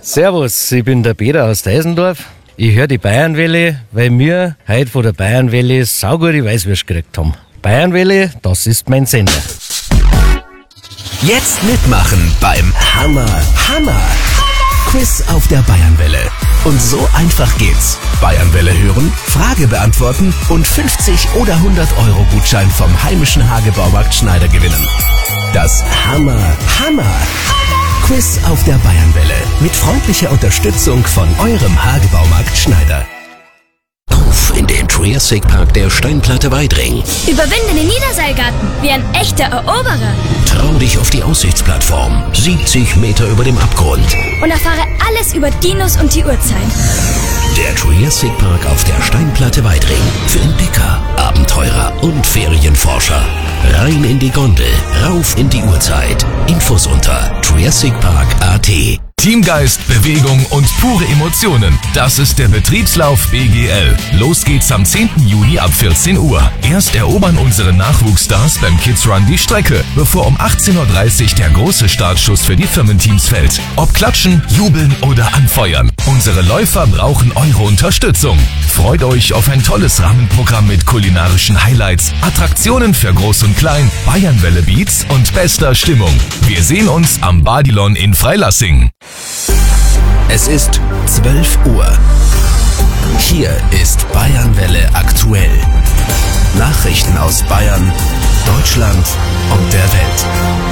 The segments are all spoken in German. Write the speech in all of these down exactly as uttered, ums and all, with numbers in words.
Servus, ich bin der Peter aus Deisendorf. Ich höre die Bayernwelle, weil wir heute von der Bayernwelle saugute Weißwürst gekriegt haben. Bayernwelle, das ist mein Sender. Jetzt mitmachen beim Hammer, Hammer Quiz auf der Bayernwelle. Und so einfach geht's. Bayernwelle hören, Frage beantworten und fünfzig oder hundert Euro Gutschein vom heimischen Hagebaumarkt Schneider gewinnen. Das Hammer, Hammer Quiz auf der Bayernwelle mit freundlicher Unterstützung von eurem Hagebaumarkt Schneider. Auf in den Triassic Park der Steinplatte Weidring. Überwinde den Niederseilgarten wie ein echter Eroberer. Trau dich auf die Aussichtsplattform, siebzig Meter über dem Abgrund. Und erfahre alles über Dinos und die Urzeit. Der Triassic Park auf der Steinplatte Weidring. Für Entdecker, Abenteurer und Ferienforscher. Rein in die Gondel, rauf in die Urzeit. Infos unter triassic park punkt a t. Teamgeist, Bewegung und pure Emotionen. Das ist der Betriebslauf B G L. Los geht's am zehnten Juni ab vierzehn Uhr. Erst erobern unsere Nachwuchsstars beim Kids Run die Strecke, bevor um achtzehn Uhr dreißig der große Startschuss für die Firmenteams fällt. Ob klatschen, jubeln oder anfeuern. Unsere Läufer brauchen eure Unterstützung. Freut euch auf ein tolles Rahmenprogramm mit kulinarischen Highlights, Attraktionen für Groß und Klein, Bayernwelle Beats und bester Stimmung. Wir sehen uns am Badilon in Freilassing. Es ist zwölf Uhr. Hier ist Bayernwelle aktuell. Nachrichten aus Bayern, Deutschland und der Welt.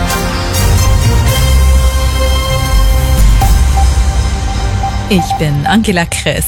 Ich bin Angela Kress.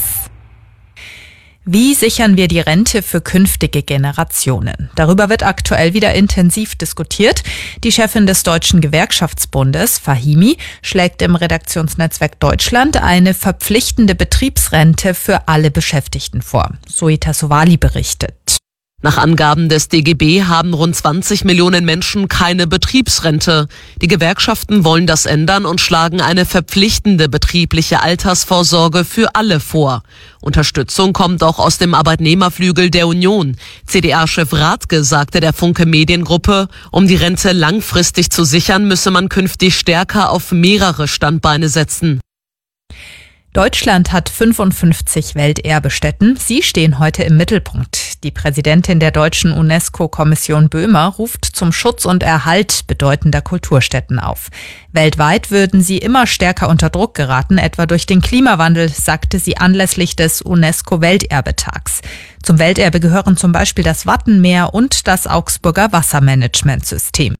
Wie sichern wir die Rente für künftige Generationen? Darüber wird aktuell wieder intensiv diskutiert. Die Chefin des Deutschen Gewerkschaftsbundes, Fahimi, schlägt im Redaktionsnetzwerk Deutschland eine verpflichtende Betriebsrente für alle Beschäftigten vor. Zoita Sowali berichtet. Nach Angaben des D G B haben rund zwanzig Millionen Menschen keine Betriebsrente. Die Gewerkschaften wollen das ändern und schlagen eine verpflichtende betriebliche Altersvorsorge für alle vor. Unterstützung kommt auch aus dem Arbeitnehmerflügel der Union. C D A-Chef Rathke sagte der Funke Mediengruppe, um die Rente langfristig zu sichern, müsse man künftig stärker auf mehrere Standbeine setzen. Deutschland hat fünfundfünfzig Welterbestätten. Sie stehen heute im Mittelpunkt. Die Präsidentin der deutschen UNESCO-Kommission Böhmer ruft zum Schutz und Erhalt bedeutender Kulturstätten auf. Weltweit würden sie immer stärker unter Druck geraten, etwa durch den Klimawandel, sagte sie anlässlich des UNESCO-Welterbetags. Zum Welterbe gehören zum Beispiel das Wattenmeer und das Augsburger Wassermanagementsystem.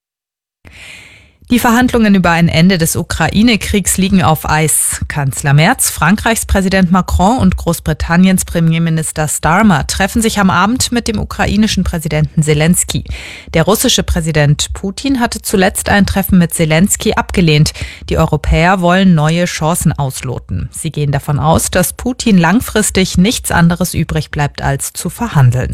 Die Verhandlungen über ein Ende des Ukraine-Kriegs liegen auf Eis. Kanzler Merz, Frankreichs Präsident Macron und Großbritanniens Premierminister Starmer treffen sich am Abend mit dem ukrainischen Präsidenten Zelensky. Der russische Präsident Putin hatte zuletzt ein Treffen mit Zelensky abgelehnt. Die Europäer wollen neue Chancen ausloten. Sie gehen davon aus, dass Putin langfristig nichts anderes übrig bleibt, als zu verhandeln.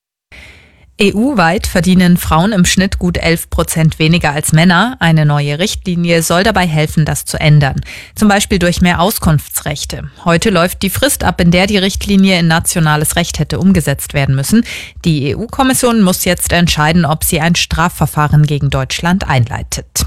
E U-weit verdienen Frauen im Schnitt gut elf Prozent weniger als Männer. Eine neue Richtlinie soll dabei helfen, das zu ändern. Zum Beispiel durch mehr Auskunftsrechte. Heute läuft die Frist ab, in der die Richtlinie in nationales Recht hätte umgesetzt werden müssen. Die E U-Kommission muss jetzt entscheiden, ob sie ein Strafverfahren gegen Deutschland einleitet.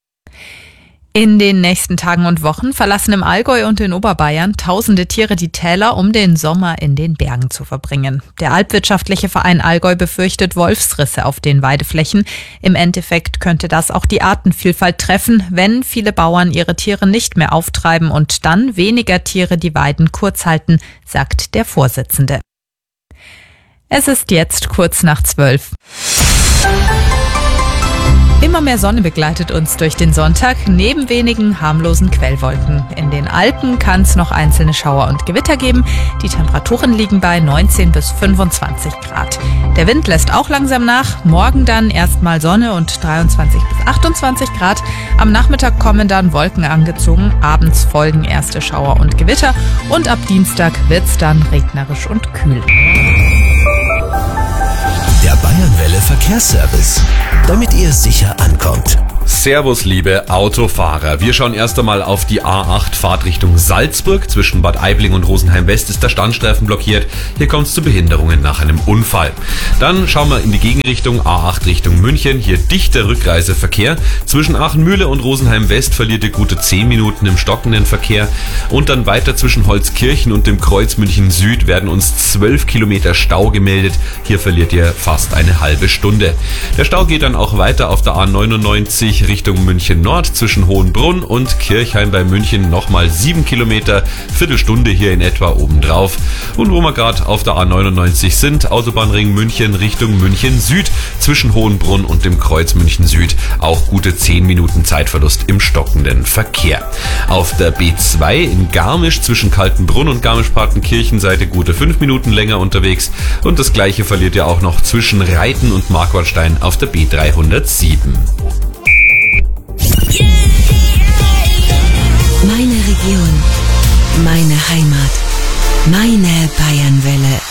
In den nächsten Tagen und Wochen verlassen im Allgäu und in Oberbayern tausende Tiere die Täler, um den Sommer in den Bergen zu verbringen. Der Alpwirtschaftliche Verein Allgäu befürchtet Wolfsrisse auf den Weideflächen. Im Endeffekt könnte das auch die Artenvielfalt treffen, wenn viele Bauern ihre Tiere nicht mehr auftreiben und dann weniger Tiere die Weiden kurz halten, sagt der Vorsitzende. Es ist jetzt kurz nach zwölf. Immer mehr Sonne begleitet uns durch den Sonntag, neben wenigen harmlosen Quellwolken. In den Alpen kann es noch einzelne Schauer und Gewitter geben. Die Temperaturen liegen bei neunzehn bis fünfundzwanzig Grad. Der Wind lässt auch langsam nach. Morgen dann erstmal Sonne und dreiundzwanzig bis achtundzwanzig Grad. Am Nachmittag kommen dann Wolken angezogen. Abends folgen erste Schauer und Gewitter. Und ab Dienstag wird's dann regnerisch und kühl. Der Bayernwelle Verkehrsservice, damit ihr sicher ankommt. Servus, liebe Autofahrer. Wir schauen erst einmal auf die A acht Fahrt Richtung Salzburg. Zwischen Bad Aibling und Rosenheim West ist der Standstreifen blockiert. Hier kommt es zu Behinderungen nach einem Unfall. Dann schauen wir in die Gegenrichtung, A acht Richtung München. Hier dichter Rückreiseverkehr. Zwischen Aachenmühle und Rosenheim West verliert ihr gute zehn Minuten im stockenden Verkehr. Und dann weiter zwischen Holzkirchen und dem Kreuz München Süd werden uns zwölf Kilometer Stau gemeldet. Hier verliert ihr fast eine halbe Stunde. Der Stau geht dann auch weiter auf der A neunundneunzig Richtung München Nord zwischen Hohenbrunn und Kirchheim bei München nochmal sieben Kilometer, Viertelstunde hier in etwa obendrauf. Und wo wir gerade auf der A neunundneunzig sind, Autobahnring München Richtung München Süd zwischen Hohenbrunn und dem Kreuz München Süd auch gute zehn Minuten Zeitverlust im stockenden Verkehr. Auf der B zwei in Garmisch zwischen Kaltenbrunn und Garmisch-Partenkirchen seid ihr gute fünf Minuten länger unterwegs und das gleiche verliert ihr auch noch zwischen Reiten und Marquartstein auf der B dreihundertsieben. Meine Region, meine Heimat, meine Bayernwelle.